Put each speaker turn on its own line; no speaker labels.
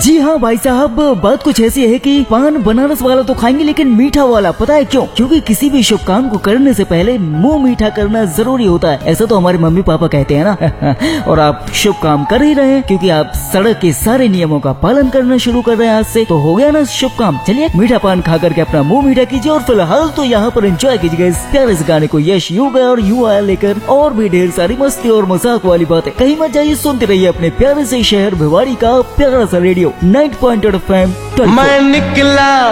जी हाँ भाई साहब, बात कुछ ऐसी है कि पान बनारस वाला तो खाएंगे लेकिन मीठा वाला। पता है क्यों? क्योंकि किसी भी शुभ काम को करने से पहले मुंह मीठा करना जरूरी होता है, ऐसा तो हमारे मम्मी पापा कहते हैं ना। और आप शुभ काम कर ही रहे हैं क्योंकि आप सड़क के सारे नियमों का पालन करना शुरू कर रहे हैं आज से, तो हो गया ना शुभ काम। चलिए मीठा पान खा करके अपना मुंह मीठा कीजिए और फिलहाल तो यहाँ पर एंजॉय कीजिएगा इस प्यारे से गाने को। यश यू गया और यू आया लेकर और भी ढेर सारी मस्ती और मजाक वाली बातें। कहीं मत जाइए, सुनते रहिए अपने प्यारे से शहर भिवाड़ी का प्यारा सा रेडियो 90.8 FM।
मैं निकला